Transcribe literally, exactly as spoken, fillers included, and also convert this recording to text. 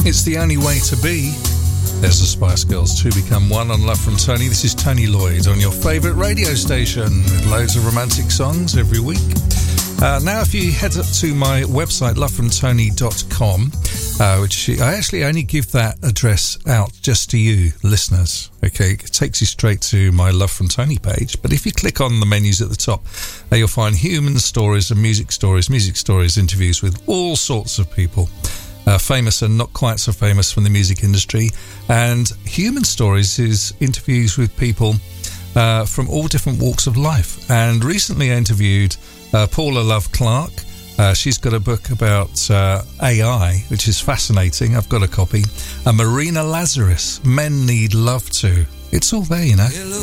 It's the only way to be. There's the Spice Girls, two become one on Love from Tony. This is Tony Lloyd on your favourite radio station with loads of romantic songs every week. Uh, now, if you head up to my website, love from tony dot com, uh, which I actually only give that address out just to you, listeners. Okay, it takes you straight to my Love from Tony page. But if you click on the menus at the top, uh, you'll find human stories and music stories, music stories, interviews with all sorts of people. Uh, famous and not quite so famous from the music industry. And Human Stories is interviews with people uh, from all different walks of life. And recently I interviewed uh, Paula Love Clark. Uh, she's got a book about uh, A I, which is fascinating. I've got a copy. And Marina Lazarus, Men Need Love Too. It's all there, you know.